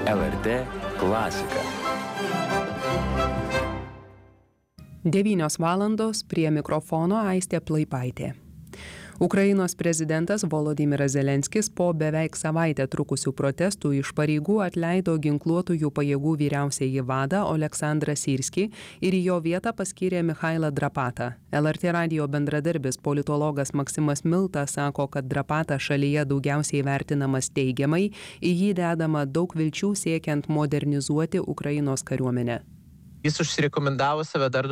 LRT klasika. 9 valandos prie mikrofono Aistė Plaipaitė. Ukrainos prezidentas Volodymyras Zelenskis po beveik savaitę trukusių protestų iš pareigų atleido ginkluotųjų pajėgų vyriausiąjį vadą Oleksandrą Syrskį ir į jo vietą paskyrė Michailą Drapatą. LRT radijo bendradarbis politologas Maksimas Milta sako, kad Drapata šalyje daugiausiai vertinamas teigiamai, į jį dedama daug vilčių siekiant modernizuoti Ukrainos kariuomenę. Jis užsirekomendavo save dar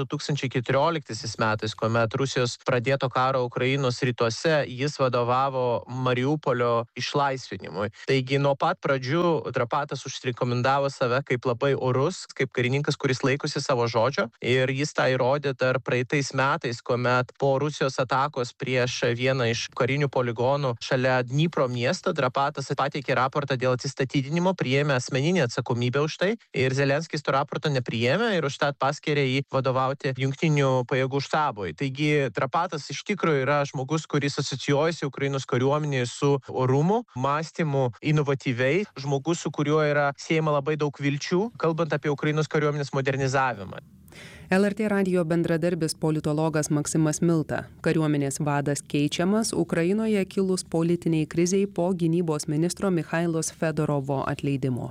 2014 metais, kuomet Rusijos pradėto karo Ukrainos rytuose jis vadovavo Mariupolio išlaisvinimui. Taigi nuo pat pradžių Drapatas užsirekomendavo save kaip labai orus, kaip karininkas, kuris laikosi savo žodžio. Ir jis tą įrodė dar praeitais metais, kuomet po Rusijos atakos prieš vieną iš karinių poligonų šalia Dnipro miesto Drapatas pateikė raportą dėl atsistatydinimo, priėmė asmeninę atsakomybę už tai ir Zelenskis to raporto nepriėmė ir užtat paskyrė jį vadovauti jungtinių pajėgų štabui. Taigi Drapatas iš tikrųjų yra žmogus, kuris asocijuojasi Ukrainos kariuomenėje su orumu, mąstymu inovatyviai, žmogus, su kuriuo yra siejama labai daug vilčių, kalbant apie Ukrainos kariuomenės modernizavimą. LRT radijo bendradarbis politologas Maksimas Milta. Kariuomenės vadas keičiamas Ukrainoje kilus politiniai krizei po gynybos ministro Michailos Fedorovo atleidimo.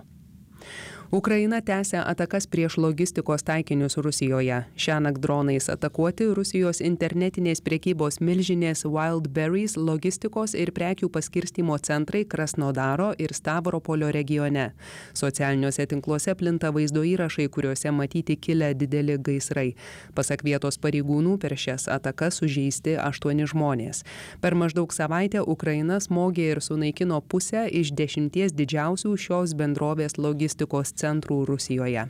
Ukraina tęsia atakas prieš logistikos taikinius Rusijoje. Šiąnakt dronais atakuoti Rusijos internetinės prekybos milžinės Wildberries logistikos ir prekių paskirstymo centrai Krasnodaro ir Stavropolio regione. Socialiniuose tinkluose plinta vaizdo įrašai, kuriuose matyti kilę dideli gaisrai. Pasak vietos pareigūnų, per šias atakas sužeisti 8 žmonės. Per maždaug savaitę Ukraina smogė ir sunaikino pusę iš 10 didžiausių šios bendrovės logistikos centrų Rusijoje.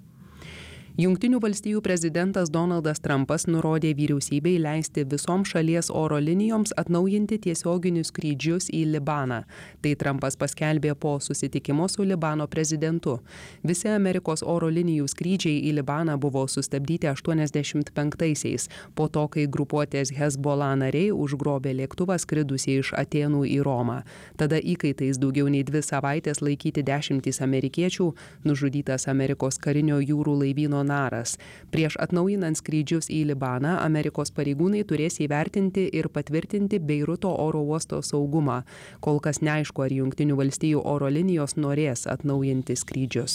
Jungtinių valstijų prezidentas Donaldas Trumpas nurodė vyriausybei leisti visoms šalies oro linijoms atnaujinti tiesioginius skrydžius į Libaną. Tai Trumpas paskelbė po susitikimo su Libano prezidentu. Visi Amerikos oro linijų skrydžiai į Libaną buvo sustabdyti 85-aisiais, po to, kai grupuotės Hezbollah nariai užgrobė lėktuvą skridusį iš Atėnų į Romą. Tada įkaitais daugiau nei 2 savaitės laikyti 10 amerikiečių, nužudytas Amerikos karinio jūrų laivyno naras. Prieš atnaujinant skrydžius į Libaną, Amerikos pareigūnai turės įvertinti ir patvirtinti Beiruto oro uosto saugumą. Kol kas neaišku, ar Jungtinių valstijų oro linijos norės atnaujinti skrydžius.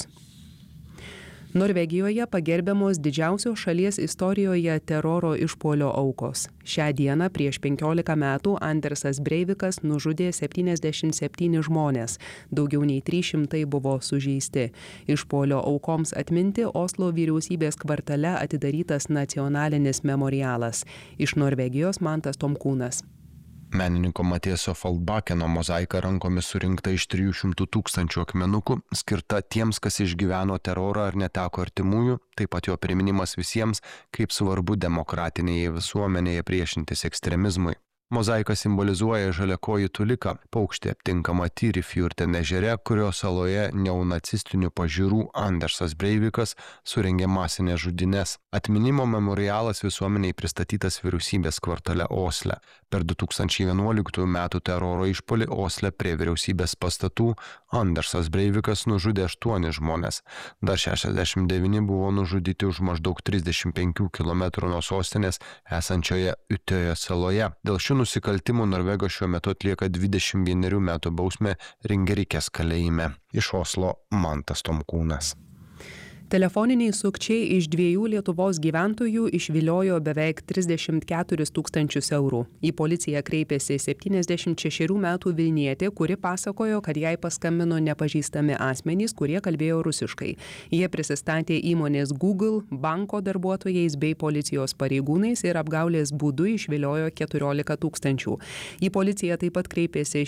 Norvegijoje pagerbiamos didžiausios šalies istorijoje teroro išpuolio aukos. Šią dieną prieš 15 metų Andersas Breivikas nužudė 77 žmonės, daugiau nei 300 buvo sužeisti. Išpuolio aukoms atminti Oslo vyriausybės kvartale atidarytas nacionalinis memorialas. Iš Norvegijos Mantas Tomkūnas. Menininko Matieso Falbakeno mozaika rankomis surinkta iš 300 000 akmenukų, skirta tiems, kas išgyveno terorą ar neteko artimųjų, taip pat jo priminimas visiems, kaip svarbu demokratinėje visuomenėje priešintis ekstremizmui. Mozaika simbolizuoja žaliakojį tuliką, paukštį aptinkamą Tyrifjurten ežere, kurio saloje neonacistinių pažiūrų Andersas Breivikas surengė masinės žudynes. Atminimo memorialas visuomeniai pristatytas vyriausybės kvartale Osle. Per 2011 metų teroro išpuolį Osle prie vyriausybės pastatų Andersas Breivikas nužudė 8 žmonės. Dar 69 buvo nužudyti už maždaug 35 km nuo sostinės esančioje Utøya saloje. Dėl šių nusikaltimų Norvegos šiuo metu atlieka 21 metų bausmę Ringerikės kalėjime. Iš Oslo Mantas Tomkūnas. Telefoniniai sukčiai iš 2 Lietuvos gyventojų išviliojo beveik 34 000 eurų. Į policiją kreipėsi 76 metų Vilnietė, kuri pasakojo, kad jai paskambino nepažįstami asmenys, kurie kalbėjo rusiškai. Jie prisistatė įmonės Google, banko darbuotojais bei policijos pareigūnais ir apgaulės būdu išviliojo 14 000. Į policiją taip pat kreipėsi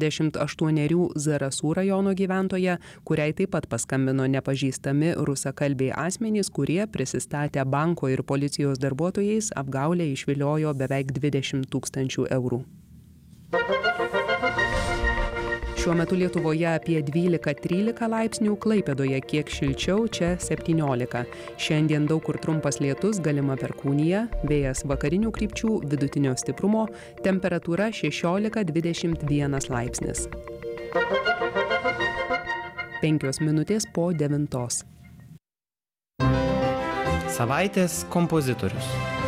68 Zarasų rajono gyventoja, kuriai taip pat paskambino nepažįstami rusakalbiai asmenys, kurie prisistatę banko ir policijos darbuotojais apgaulę išviliojo beveik 20 000 eurų. Šiuo metu Lietuvoje apie 12-13 laipsnių, Klaipėdoje kiek šilčiau, čia 17. Šiandien daug kur trumpas lietus, galima perkūnija, vėjas vakarinių krypčių, vidutinio stiprumo, temperatūra 16-21 laipsnis. 5 minutės po 9. Savaitės kompozitorius.